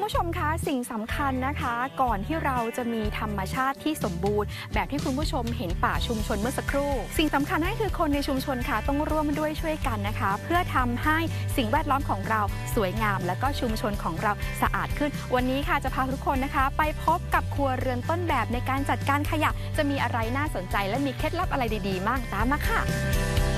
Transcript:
ผู้ชมคะสิ่งสำคัญนะคะก่อนที่เราจะมีธรรมชาติที่สมบูรณ์แบบที่คุณผู้ชมเห็นป่าชุมชนเมื่อสักครู่สิ่งสำคัญนั่นคือคนในชุมชนค่ะต้องร่วมด้วยช่วยกันนะคะเพื่อทำให้สิ่งแวดล้อมของเราสวยงามและก็ชุมชนของเราสะอาดขึ้นวันนี้ค่ะจะพาทุกคนนะคะไปพบกับครัวเรือนต้นแบบในการจัดการขยะจะมีอะไรน่าสนใจและมีเคล็ดลับอะไรดีๆบ้างตามมาค่ะ